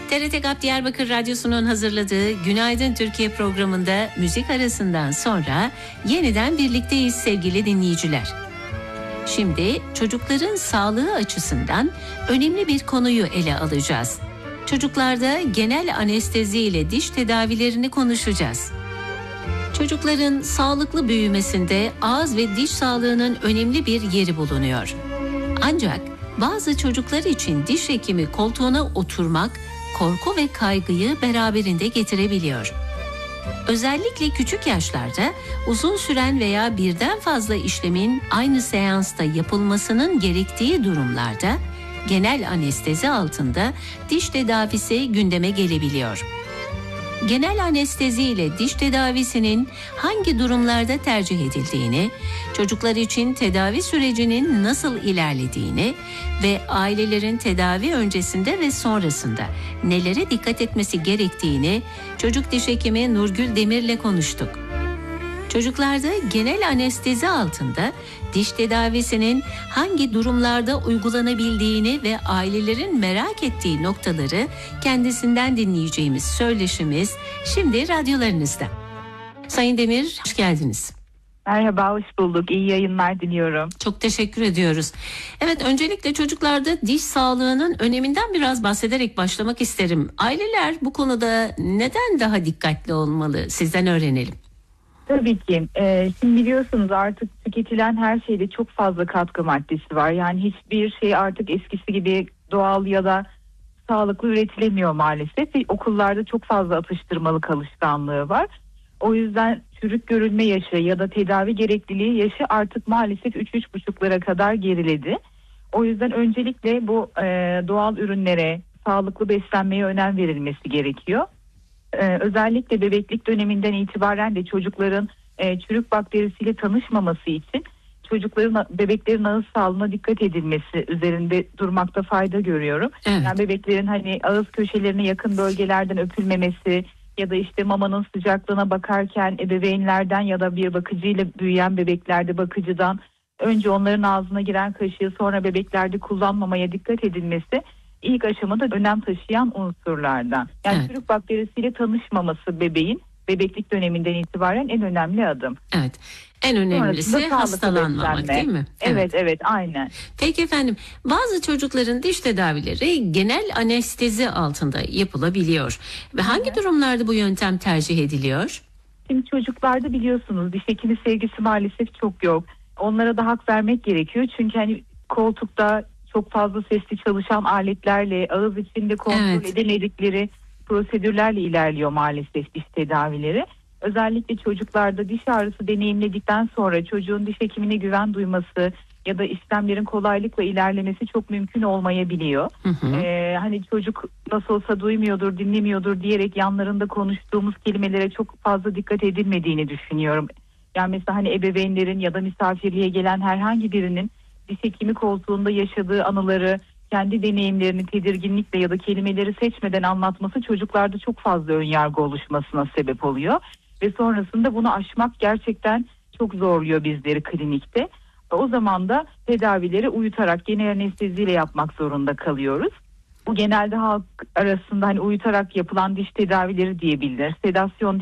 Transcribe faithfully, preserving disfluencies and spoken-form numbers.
T R T GAP Diyarbakır Radyosu'nun hazırladığı Günaydın Türkiye programında müzik arasından sonra yeniden birlikteyiz sevgili dinleyiciler. Şimdi çocukların sağlığı açısından önemli bir konuyu ele alacağız. Çocuklarda genel anestezi ile diş tedavilerini konuşacağız. Çocukların sağlıklı büyümesinde ağız ve diş sağlığının önemli bir yeri bulunuyor. Ancak bazı çocuklar için diş hekimi koltuğuna oturmak korku ve kaygıyı beraberinde getirebiliyor. Özellikle küçük yaşlarda uzun süren veya birden fazla işlemin aynı seansta yapılmasının gerektiği durumlarda genel anestezi altında diş tedavisi gündeme gelebiliyor. Genel anestezi ile diş tedavisinin hangi durumlarda tercih edildiğini, çocuklar için tedavi sürecinin nasıl ilerlediğini ve ailelerin tedavi öncesinde ve sonrasında nelere dikkat etmesi gerektiğini çocuk diş hekimi Nurgül Demir'le konuştuk. Çocuklarda genel anestezi altında diş tedavisinin hangi durumlarda uygulanabildiğini ve ailelerin merak ettiği noktaları kendisinden dinleyeceğimiz söyleşimiz şimdi radyolarınızda. Sayın Demir, hoş geldiniz. Merhaba, hoş bulduk. İyi yayınlar diliyorum. Çok teşekkür ediyoruz. Evet, öncelikle çocuklarda diş sağlığının öneminden biraz bahsederek başlamak isterim. Aileler bu konuda neden daha dikkatli olmalı? Sizden öğrenelim. Tabii ki. Ee, şimdi biliyorsunuz artık tüketilen her şeyde çok fazla katkı maddesi var. Yani hiçbir şey artık eskisi gibi doğal ya da sağlıklı üretilemiyor maalesef. Ve okullarda çok fazla atıştırmalık alışkanlığı var. O yüzden çürük görülme yaşı ya da tedavi gerekliliği yaşı artık maalesef üç üç buçuklara kadar geriledi. O yüzden öncelikle bu e, doğal ürünlere, sağlıklı beslenmeye önem verilmesi gerekiyor. Ee, özellikle bebeklik döneminden itibaren de çocukların e, çürük bakterisiyle tanışmaması için çocukların, bebeklerin ağız sağlığına dikkat edilmesi üzerinde durmakta fayda görüyorum. Evet. Yani bebeklerin hani ağız köşelerine yakın bölgelerden öpülmemesi ya da işte mamanın sıcaklığına bakarken ebeveynlerden ya da bir bakıcıyla büyüyen bebeklerde bakıcıdan önce onların ağzına giren kaşığı sonra bebeklerde kullanmamaya dikkat edilmesi İlk aşamada önem taşıyan unsurlardan. Yani evet. çürük bakterisiyle tanışmaması bebeğin bebeklik döneminden itibaren en önemli adım. Evet. En önemlisi hastalanmamak, beslenme. Değil mi? Evet, evet, evet, aynen. Peki efendim, bazı çocukların diş tedavileri genel anestezi altında yapılabiliyor. Ve hangi evet. durumlarda bu yöntem tercih ediliyor? Şimdi çocuklarda biliyorsunuz diş hekimi sevgisi maalesef çok yok. Onlara da hak vermek gerekiyor. Çünkü hani koltukta çok fazla sesli çalışan aletlerle, ağız içinde kontrol evet. edemedikleri prosedürlerle ilerliyor maalesef diş tedavileri. Özellikle çocuklarda diş ağrısı deneyimledikten sonra çocuğun diş hekimine güven duyması ya da işlemlerin kolaylıkla ilerlemesi çok mümkün olmayabiliyor. Hı hı. Ee, hani çocuk nasıl olsa duymuyordur, dinlemiyordur diyerek yanlarında konuştuğumuz kelimelere çok fazla dikkat edilmediğini düşünüyorum. Yani mesela hani ebeveynlerin ya da misafirliğe gelen herhangi birinin diş hekimi koltuğunda yaşadığı anıları, kendi deneyimlerini tedirginlikle ya da kelimeleri seçmeden anlatması çocuklarda çok fazla önyargı oluşmasına sebep oluyor. Ve sonrasında bunu aşmak gerçekten çok zorluyor bizleri klinikte. O zaman da tedavileri uyutarak genel anesteziyle yapmak zorunda kalıyoruz. Bu genelde halk arasında hani uyutarak yapılan diş tedavileri diye bilinir. Sedasyon